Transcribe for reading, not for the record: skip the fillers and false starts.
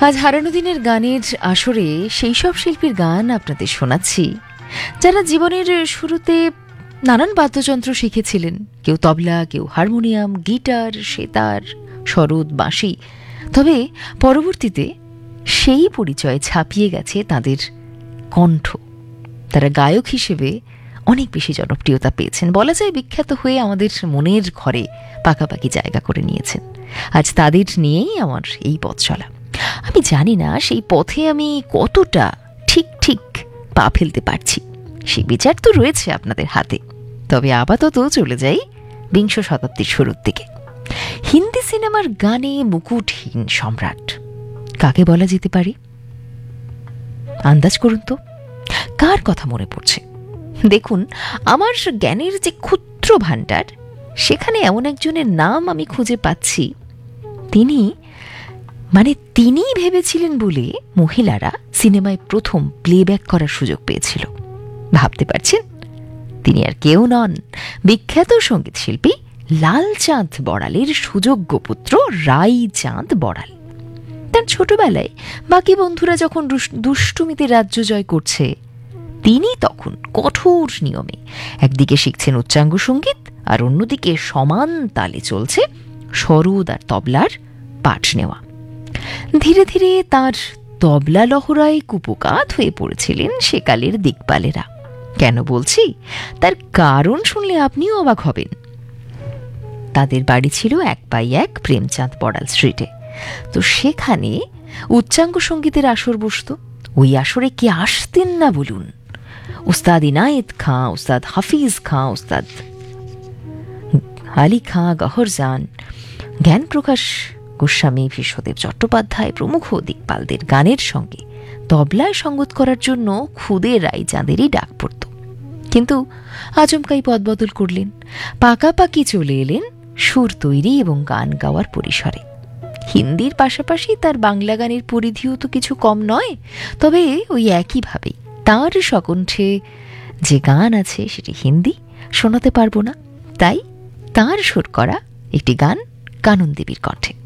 আজ হারানো দিনের গানের আসরে সেই সব শিল্পীর গান আপনাদের শোনাচ্ছি যারা জীবনের শুরুতে নানান বাদ্যযন্ত্র শিখেছিলেন। কেউ তবলা, কেউ হারমোনিয়াম, গিটার, সেতার, সরোদ, বাঁশি। তবে পরবর্তীতে সেই পরিচয় ছাপিয়ে গেছে তাদের কণ্ঠ। তারা গায়ক হিসেবে অনেক বেশি জনপ্রিয়তা পেয়েছেন, বলা যায় বিখ্যাত হয়ে আমাদের মনের ঘরে পাকাপাকি জায়গা করে নিয়েছেন। আজ তাদের নিয়েই আমার এই পথ চলা। আমি জানি না সেই পথে আমি কতটা ঠিক পা ফেলতে পারছি, সেই বিচার তো রয়েছে আপনাদের হাতে। তবে আপাতত চলে যাই বিংশ শতাব্দীর শুরুর দিকে। হিন্দি সিনেমার গানে মুকুটহীন সম্রাট কাকে বলা যেতে পারে? আন্দাজ করুন তো, কার কথা মনে পড়ছে? দেখুন, আমার জ্ঞানের যে ক্ষুদ্র ভাণ্ডার, সেখানে এমন একজনের নাম আমি খুঁজে পাচ্ছি। তিনি ভেবেছিলেন বলে মহিলারা সিনেমায় প্রথম প্লেব্যাক করার সুযোগ পেয়েছিল। ভাবতে পারছেন? তিনি আর কেউ নন, বিখ্যাত সঙ্গীত শিল্পী লালচাঁদ বড়ালের সুযোগ্য পুত্র রাইচাঁদ বড়াল। তার ছোটবেলায় বাকি বন্ধুরা যখন দুষ্টুমিতে রাজ্য জয় করছে, তিনি তখন কঠোর নিয়মে একদিকে শিখছেন উচ্চাঙ্গ সঙ্গীত, আর অন্যদিকে সমান তালে চলছে সরোদ আর তবলার পাঠ নেওয়া। ধীরে ধীরে তার তবলা লহরায় কুপোকাত হয়ে পড়েছিলেন সেকালের দিকপালেরা। কেন বলছি তার কারণ শুনলে আপনিও অবাক হবেন। তাদের বাড়ি ছিল 1/1 প্রেমচাঁদ বড়াল স্ট্রিটে। তো সেখানে উচ্চাঙ্গ সঙ্গীতের আসর বসত। ওই আসরে কে আসতেন না বলুন? উস্তাদ ইনায়েত খাঁ, উস্তাদ হাফিজ খাঁ, উস্তাদ আলী খাঁ, গহরজান, জ্ঞানপ্রকাশ গোস্বামী, বিশ্বদেব চট্টোপাধ্যায় প্রমুখ দিকপালদের গানের সঙ্গে তবলায় সঙ্গত করার জন্য খুদে রাইচাঁদেরই ডাক পড়ত। কিন্তু আচমকাই পদ বদল করলেন, পাকাপাকি চলে এলেন সুর তৈরি এবং গান গাওয়ার পরিসরে। হিন্দির পাশাপাশি তার বাংলা গানের পরিধিও তো কিছু কম নয়। তবে ওই একইভাবেই তাঁর সকণ্ঠে যে গান আছে সেটি হিন্দি শোনাতে পারবো না, তাই তাঁর সুর করা একটি গান কানন দেবীর কণ্ঠে।